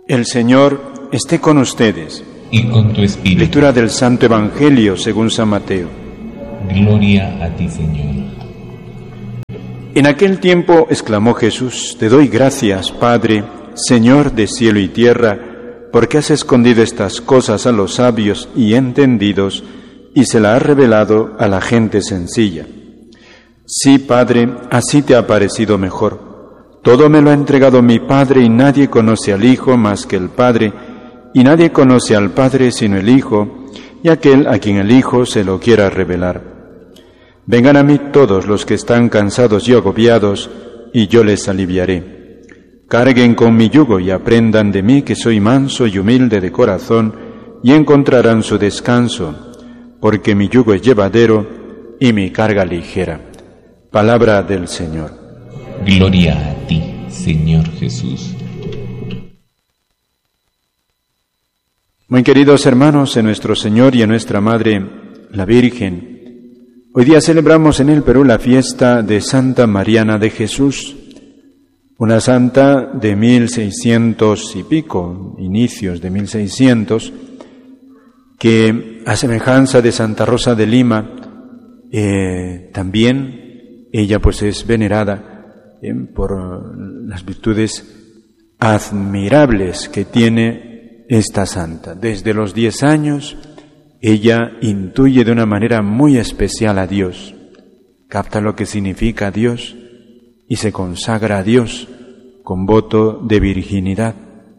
El Señor esté con ustedes. Y con tu espíritu. Lectura del Santo Evangelio según San Mateo. Gloria a ti, Señor. En aquel tiempo exclamó Jesús: Te doy gracias, Padre, Señor de cielo y tierra, porque has escondido estas cosas a los sabios y entendidos y se las has revelado a la gente sencilla. Sí, Padre, así te ha parecido mejor. Todo me lo ha entregado mi Padre y nadie conoce al Hijo más que el Padre, y nadie conoce al Padre sino el Hijo, y aquel a quien el Hijo se lo quiera revelar. Vengan a mí todos los que están cansados y agobiados, y yo les aliviaré. Carguen con mi yugo y aprendan de mí, que soy manso y humilde de corazón, y encontrarán su descanso, porque mi yugo es llevadero y mi carga ligera. Palabra del Señor. Gloria a ti, Señor Jesús. Muy queridos hermanos, en nuestro Señor y en nuestra Madre, la Virgen, hoy día celebramos en el Perú la fiesta de Santa Mariana de Jesús, una santa de 1600 y pico, inicios de 1600, que a semejanza de Santa Rosa de Lima, también ella pues es venerada por las virtudes admirables que tiene esta santa. Desde los 10 años ella intuye de una manera muy especial a Dios, capta lo que significa Dios y se consagra a Dios con voto de virginidad.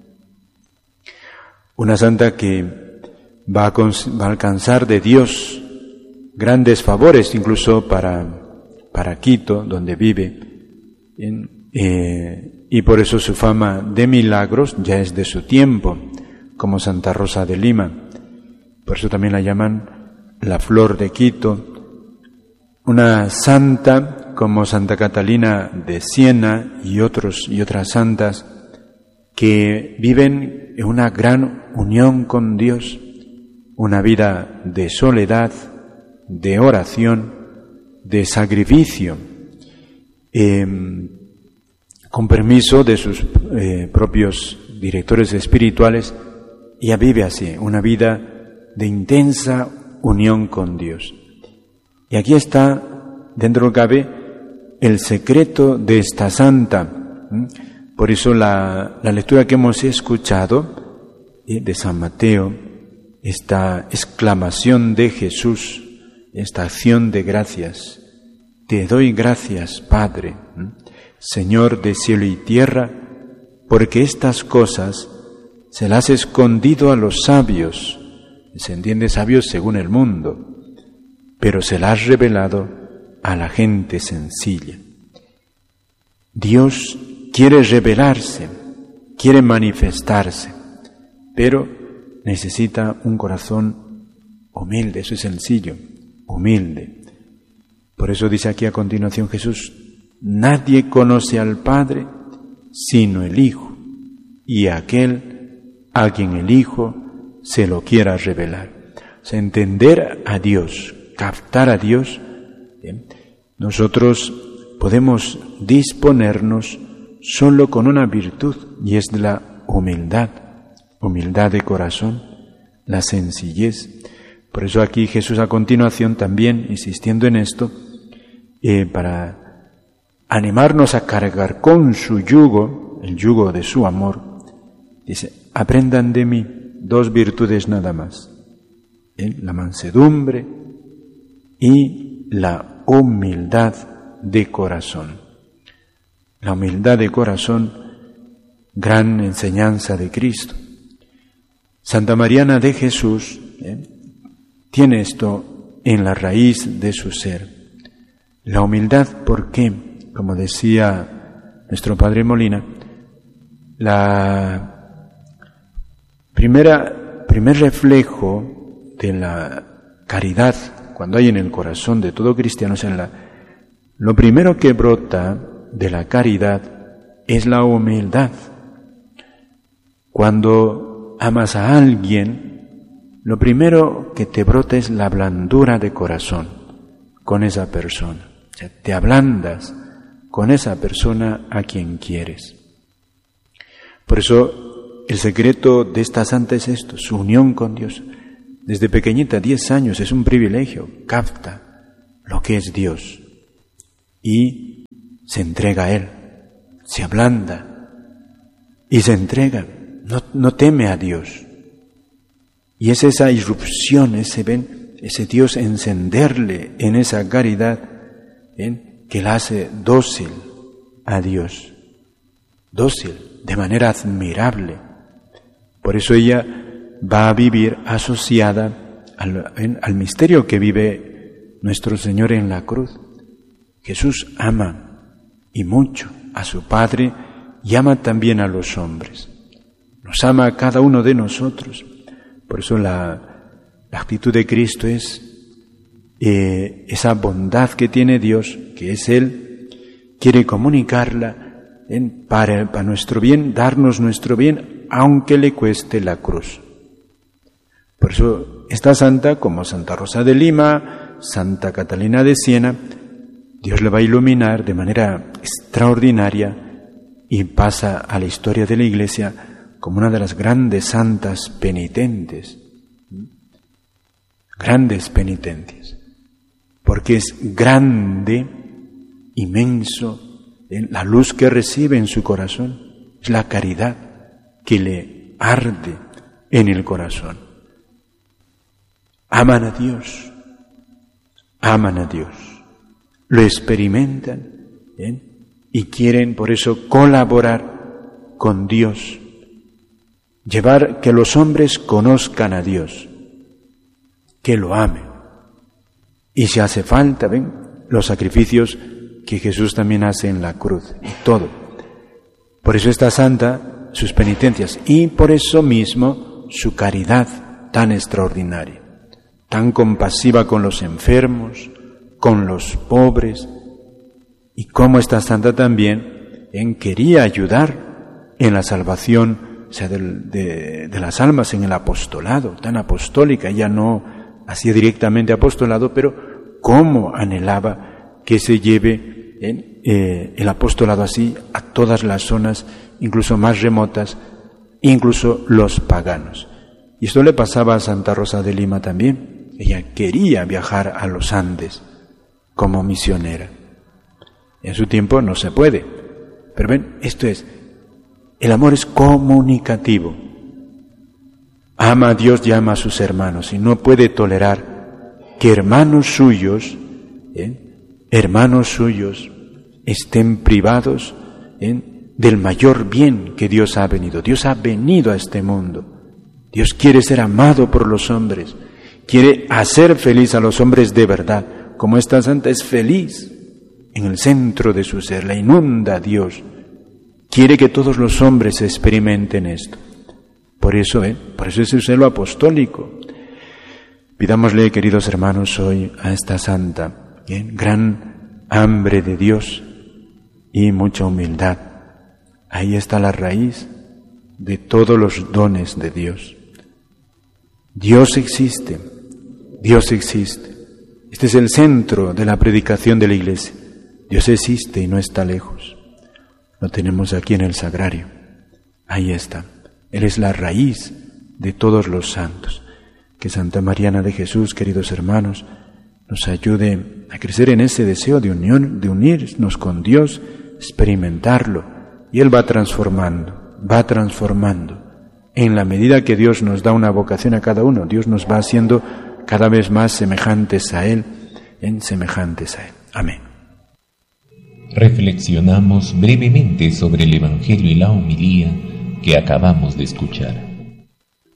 Una santa que va a alcanzar de Dios grandes favores, incluso para Quito, donde vive, y por eso su fama de milagros ya es de su tiempo, como Santa Rosa de Lima. Por eso también la llaman la flor de Quito. Una santa como Santa Catalina de Siena y otras santas que viven en una gran unión con Dios, una vida de soledad, de oración, de sacrificio, con permiso de sus propios directores espirituales. Ella vive así, una vida de intensa unión con Dios. Y aquí está, dentro de lo que cabe, el secreto de esta santa. Por eso la lectura que hemos escuchado de San Mateo, esta exclamación de Jesús, esta acción de gracias: Te doy gracias, Padre, Señor de cielo y tierra, porque estas cosas se las has escondido a los sabios. Se entiende sabios según el mundo, pero se las has revelado a la gente sencilla. Dios quiere revelarse, quiere manifestarse, pero necesita un corazón humilde, eso es sencillo, humilde. Por eso dice aquí a continuación Jesús: nadie conoce al Padre sino el Hijo, y aquel a quien el Hijo se lo quiera revelar. O sea, entender a Dios, captar a Dios, nosotros podemos disponernos solo con una virtud, y es la humildad de corazón, la sencillez. Por eso aquí Jesús a continuación también, insistiendo en esto, para animarnos a cargar con su yugo, el yugo de su amor, dice: aprendan de mí 2 virtudes nada más, la mansedumbre y la humildad de corazón. La humildad de corazón, gran enseñanza de Cristo. Santa Mariana de Jesús tiene esto en la raíz de su ser. La humildad, ¿por qué? Como decía nuestro Padre Molina, la primer reflejo de la caridad, cuando hay en el corazón de todo cristiano, lo primero que brota de la caridad es la humildad. Cuando amas a alguien, lo primero que te brota es la blandura de corazón con esa persona. O sea, te ablandas con esa persona a quien quieres. Por eso el El secreto de esta santa es esto, su unión con Dios. Desde pequeñita, 10 años, es un privilegio, capta lo que es Dios y se entrega a Él, se ablanda y se entrega, no teme a Dios. Y es esa irrupción, ese Dios encenderle en esa caridad que la hace dócil a Dios, dócil, de manera admirable. Por eso ella va a vivir asociada al misterio que vive nuestro Señor en la cruz. Jesús ama y mucho a su Padre y ama también a los hombres. Nos ama a cada uno de nosotros. Por eso la actitud de Cristo es esa bondad que tiene Dios, que es Él, quiere comunicarla para nuestro bien, darnos nuestro bien, aunque le cueste la cruz. Por eso esta santa, como Santa Rosa de Lima, Santa Catalina de Siena, Dios le va a iluminar de manera extraordinaria y pasa a la historia de la Iglesia como una de las grandes santas penitentes, porque es grande, inmenso, la luz que recibe en su corazón, es la caridad que le arde en el corazón. Aman a Dios, lo experimentan y quieren por eso colaborar con Dios, llevar que los hombres conozcan a Dios, que lo amen. Y si hace falta, los sacrificios que Jesús también hace en la cruz y todo. Por eso esta santa, sus penitencias y por eso mismo su caridad tan extraordinaria, tan compasiva con los enfermos, con los pobres, y cómo esta santa también quería ayudar en la salvación, o sea, de las almas, en el apostolado, tan apostólica. Ella no hacía directamente apostolado, pero cómo anhelaba que se lleve el apostolado así a todas las zonas, incluso más remotas, incluso los paganos. Y esto le pasaba a Santa Rosa de Lima también. Ella quería viajar a los Andes como misionera. En su tiempo no se puede. Pero esto es, el amor es comunicativo. Ama a Dios y ama a sus hermanos y no puede tolerar que hermanos suyos estén privados del mayor bien que Dios ha venido. Dios ha venido a este mundo. Dios quiere ser amado por los hombres, quiere hacer feliz a los hombres de verdad, como esta santa es feliz en el centro de su ser, la inunda Dios. Quiere que todos los hombres experimenten esto. Por eso es el celo apostólico. Pidámosle, queridos hermanos, hoy a esta santa, gran hambre de Dios y mucha humildad. Ahí está la raíz de todos los dones de Dios. Dios existe. Este es el centro de la predicación de la Iglesia. Dios existe y no está lejos. Lo tenemos aquí en el sagrario. Ahí está. Él es la raíz de todos los santos. Que Santa Mariana de Jesús, queridos hermanos, nos ayude a crecer en ese deseo de unión, de unirnos con Dios, experimentarlo. Y Él va transformando. En la medida que Dios nos da una vocación a cada uno, Dios nos va haciendo cada vez más semejantes a Él. Amén. Reflexionamos brevemente sobre el Evangelio y la homilía que acabamos de escuchar.